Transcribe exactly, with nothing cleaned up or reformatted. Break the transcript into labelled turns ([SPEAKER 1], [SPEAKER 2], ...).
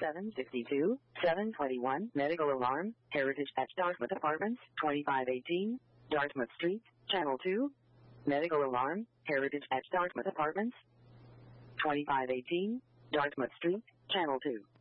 [SPEAKER 1] seven sixty-two, seven twenty-one. Medical alarm. Heritage at Dartmouth Apartments, twenty-five eighteen, Dartmouth Street, Channel two. Medical alarm. Heritage at Dartmouth Apartments, twenty-five eighteen, Dartmouth Street, Channel two.